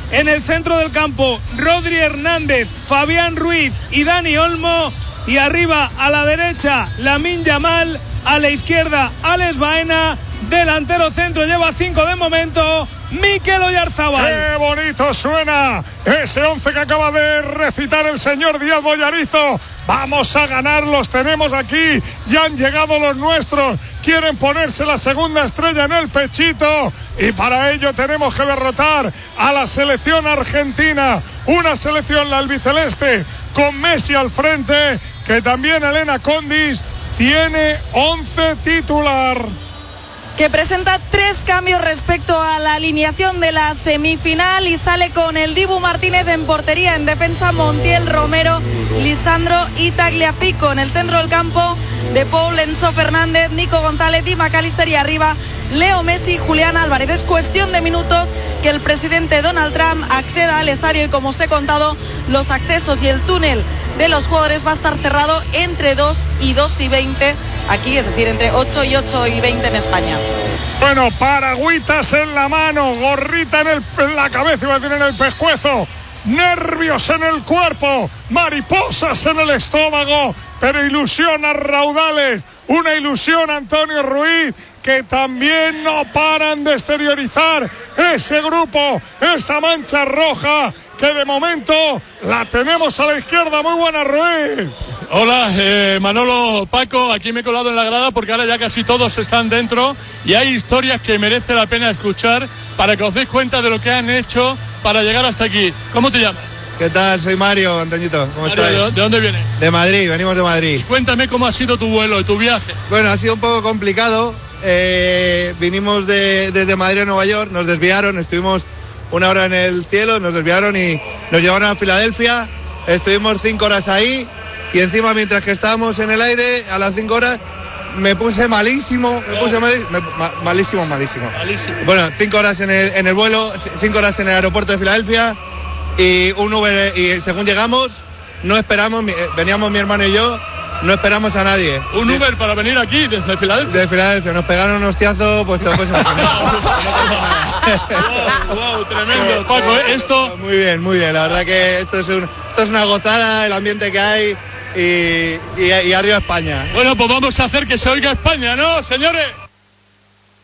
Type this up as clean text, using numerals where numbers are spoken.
En el centro del campo, Rodri Hernández, Fabián Ruiz y Dani Olmo. Y arriba a la derecha, Lamine Yamal. A la izquierda, Alex Baena. Delantero centro, lleva 5 de momento, Mikel Oyarzabal. ¡Qué bonito suena ese 11 que acaba de recitar el señor Díaz Bollarizo! Vamos a ganar, los tenemos aquí, ya han llegado los nuestros, quieren ponerse la segunda estrella en el pechito y para ello tenemos que derrotar a la selección argentina, una selección, la albiceleste, con Messi al frente, que también Elena Condis tiene 11 titular. Que presenta 3 cambios respecto a la alineación de la semifinal y sale con el Dibu Martínez en portería, en defensa Montiel, Romero, Lisandro y Tagliafico. En el centro del campo, De Paul, Enzo Fernández, Nico González y McAllister, y arriba Leo Messi, Julián Álvarez. Es cuestión de minutos que el presidente Donald Trump acceda al estadio y, como os he contado, los accesos y el túnel de los jugadores va a estar cerrado entre 2 y 2 y 20 aquí, es decir, entre 8 y 8 y 20 en España. Bueno, paragüitas en la mano, gorrita en la cabeza, iba a decir en el pescuezo, nervios en el cuerpo, mariposas en el estómago, pero ilusión a raudales, una ilusión, Antonio Ruiz, que también no paran de exteriorizar ese grupo, esa mancha roja, que de momento la tenemos a la izquierda. Muy buena, Ruiz. Hola, Manolo, Paco, aquí me he colado en la grada porque ahora ya casi todos están dentro y hay historias que merece la pena escuchar para que os deis cuenta de lo que han hecho para llegar hasta aquí. ¿Cómo te llamas? ¿Qué tal? Soy Mario, Antoñito. ¿Cómo Mario, estás? ¿de dónde vienes? De Madrid, venimos de Madrid. Cuéntame cómo ha sido tu vuelo y tu viaje. Bueno, ha sido un poco complicado. Vinimos desde Madrid a Nueva York, nos desviaron, estuvimos una hora en el cielo, nos desviaron y nos llevaron a Filadelfia. Estuvimos 5 horas ahí y encima, mientras que estábamos en el aire, a las 5 horas me puse malísimo, malísimo. Bueno, 5 horas en el vuelo, 5 horas en el aeropuerto de Filadelfia y un Uber, y según llegamos, no esperamos, veníamos mi hermano y yo, no esperamos a nadie. ¿Un Uber para venir aquí desde Filadelfia? De Filadelfia, nos pegaron un hostiazo, pues todo pues. Wow, tremendo, Paco, esto... Muy bien, la verdad que esto es una gozada, el ambiente que hay y arriba España. Bueno, pues vamos a hacer que se oiga España, ¿no, señores?